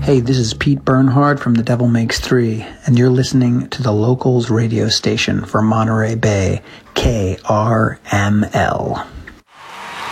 Hey, this is Pete Bernhard from The Devil Makes Three, and you're listening to the Locals radio station for Monterey Bay, KRML.